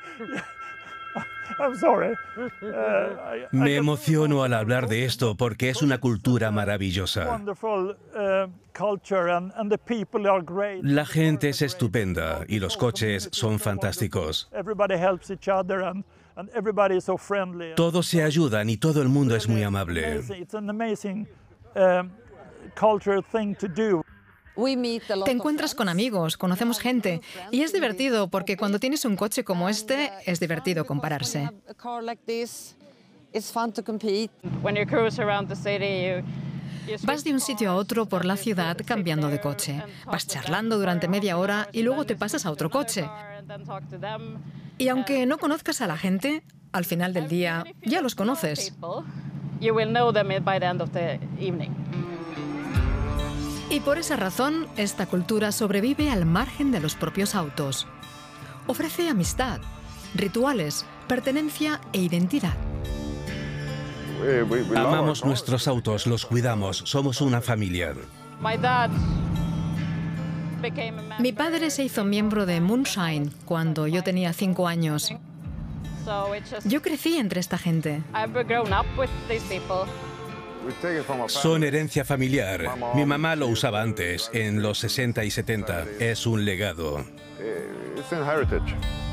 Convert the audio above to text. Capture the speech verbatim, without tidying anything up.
Me emociono al hablar de esto porque es una cultura maravillosa. La gente es estupenda y los coches son fantásticos. Todos se ayudan y todo el mundo es muy amable. Te encuentras con amigos, conocemos gente y es divertido porque cuando tienes un coche como este es divertido compararse. Vas de un sitio a otro por la ciudad cambiando de coche. Vas charlando durante media hora y luego te pasas a otro coche. Y aunque no conozcas a la gente, al final del día ya los conoces. Y por esa razón, esta cultura sobrevive al margen de los propios autos. Ofrece amistad, rituales, pertenencia e identidad. Amamos nuestros autos, los cuidamos, somos una familia. Mi padre se hizo miembro de Moonshine cuando yo tenía cinco años. Yo crecí entre esta gente. Son herencia familiar. Mi mamá lo usaba antes, en los sesenta y setenta. Es un legado. It's in heritage.